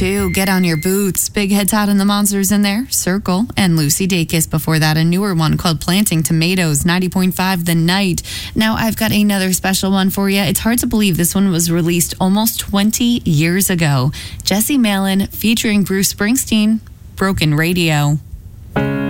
2, Get On Your Boots. Big Head Todd and the Monsters in there, Circle, and Lucy Dacus. Before that, a newer one called Planting Tomatoes, 90.5 The Night. Now, I've got another special one for you. It's hard to believe this one was released almost 20 years ago. Jesse Malin featuring Bruce Springsteen, Broken Radio.